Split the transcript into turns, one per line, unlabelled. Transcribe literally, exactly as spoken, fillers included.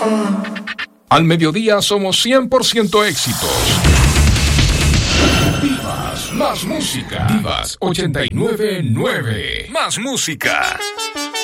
Al mediodía somos cien por ciento éxitos. Divas, más música. Divas ochenta y nueve nueve. Más música.